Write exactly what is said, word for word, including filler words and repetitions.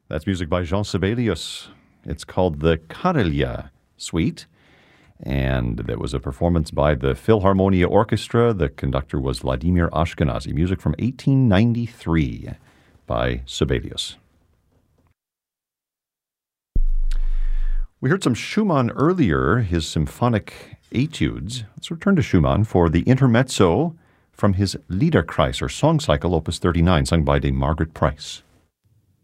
That's music by Jean Sibelius. It's called the Karelia Suite, and there was a performance by the Philharmonia Orchestra. The conductor was Vladimir Ashkenazy. Music from eighteen ninety-three by Sibelius. We heard some Schumann earlier, his symphonic etudes. Let's return to Schumann for the intermezzo from his Liederkreis, or song cycle, opus thirty-nine, sung by Dame Margaret Price.